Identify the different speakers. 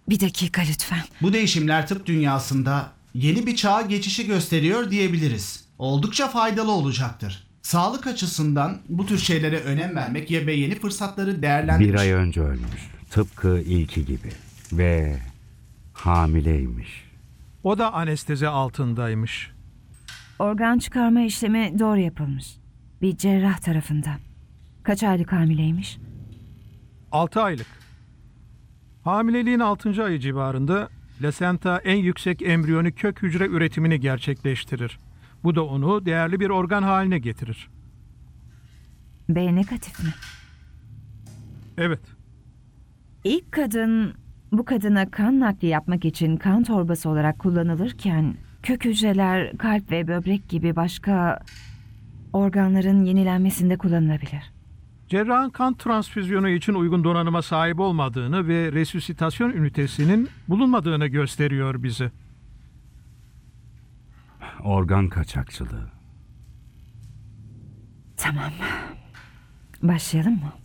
Speaker 1: Bir dakika lütfen.
Speaker 2: Bu değişimler tıp dünyasında yeni bir çağa geçişi gösteriyor diyebiliriz. Oldukça faydalı olacaktır. Sağlık açısından bu tür şeylere önem vermek ve yeni fırsatları değerlendirmek...
Speaker 3: Bir ay önce ölmüş. Tıpkı ilki gibi. Ve hamileymiş.
Speaker 4: O da anestezi altındaymış.
Speaker 1: Organ çıkarma işlemi doğru yapılmış. Bir cerrah tarafından. Kaç aylık hamileymiş?
Speaker 4: 6 aylık. Hamileliğin 6. ayı civarında plasenta en yüksek embriyonik kök hücre üretimini gerçekleştirir. Bu da onu değerli bir organ haline getirir.
Speaker 1: B negatif mi?
Speaker 4: Evet.
Speaker 1: İlk kadın bu kadına kan nakli yapmak için kan torbası olarak kullanılırken kök hücreler kalp ve böbrek gibi başka organların yenilenmesinde kullanılabilir.
Speaker 4: Cerrahın kan transfüzyonu için uygun donanıma sahip olmadığını ve resüsitasyon ünitesinin bulunmadığını gösteriyor bize.
Speaker 3: Organ kaçakçılığı.
Speaker 1: Tamam. Başlayalım mı?